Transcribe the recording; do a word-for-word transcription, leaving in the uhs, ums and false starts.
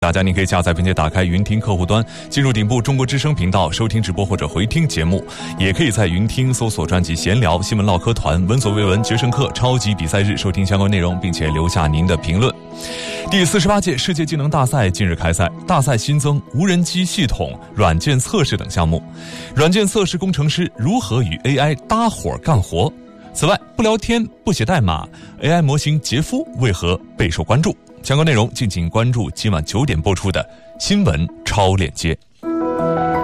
大家您可以下载并且打开云听客户端，进入顶部中国之声频道收听直播或者回听节目，也可以在云听搜索专辑闲聊、新闻唠嗑团、闻所未闻、决胜课、超级比赛日收听相关内容，并且留下您的评论。第四十八届世界技能大赛近日开赛，大赛新增无人机系统、软件测试等项目。软件测试工程师如何与 A I 搭伙干活？此外，不聊天、不写代码 ，A I 模型杰夫为何备受关注？相关内容敬请关注今晚九点播出的新闻超链接。